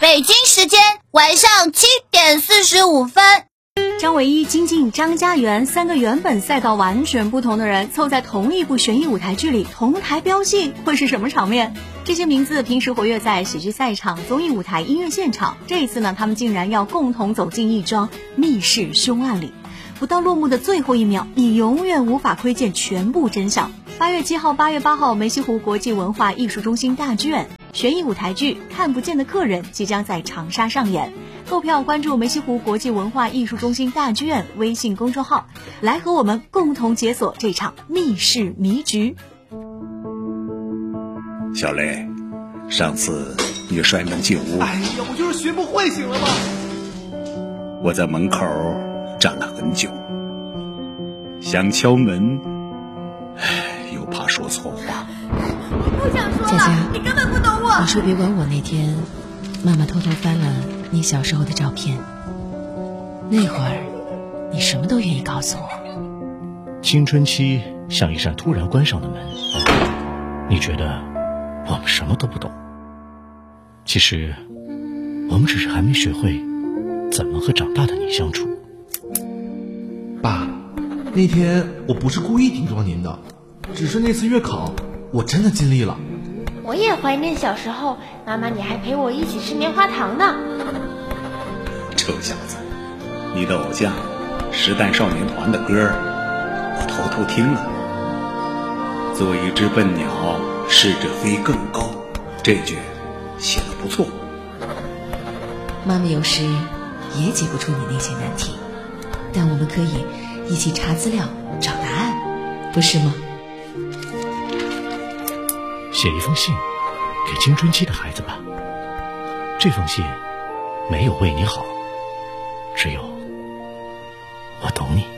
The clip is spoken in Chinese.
北京时间晚上7:45。 张唯一、金靖、张家元三个原本赛道完全不同的人凑在同一部悬疑舞台剧里同台飙戏，会是什么场面？这些名字平时活跃在喜剧赛场、综艺舞台、音乐现场，这一次呢，他们竟然要共同走进一桩密室凶案里。不到落幕的最后一秒，你永远无法窥见全部真相。8月7号、8月8号，梅溪湖国际文化艺术中心大剧院悬疑舞台剧《看不见的客人》即将在长沙上演。购票关注梅溪湖国际文化艺术中心大剧院微信公众号，来和我们共同解锁这场密室迷局。 小雷，上次你摔门进屋， 哎呀，我就是学不会行了吗？ 我在门口站了很久，想敲门，又怕说错话。 我不想说了， 佳佳， 你根本不懂我。 你说别管我那天，妈妈偷偷翻了你小时候的照片，那会儿你什么都愿意告诉我。 青春期像一扇突然关上的门，你觉得我们什么都不懂，其实我们只是还没学会怎么和长大的你相处。 爸，那天我不是故意顶撞您的，只是那次月考我真的尽力了。 我也怀念小时候，妈妈你还陪我一起吃棉花糖呢。 臭小子，你的偶像时代少年团的歌我偷偷听了。做一只笨鸟，试着飞更高，这句写得不错。 妈妈有时也解不出你那些难题，但我们可以一起查资料找答案，不是吗？ 写一封信给青春期的孩子吧，这封信没有为你好，只有我懂你。